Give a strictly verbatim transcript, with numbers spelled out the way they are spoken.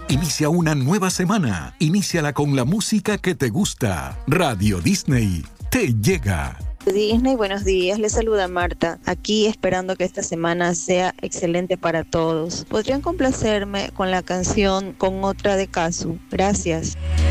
Inicia una nueva semana. Iníciala con la música que te gusta. Radio Disney te llega. Disney, buenos días. Les saluda Marta. Aquí esperando que esta semana sea excelente para todos. ¿Podrían complacerme con la canción Con otra de Casu? Gracias.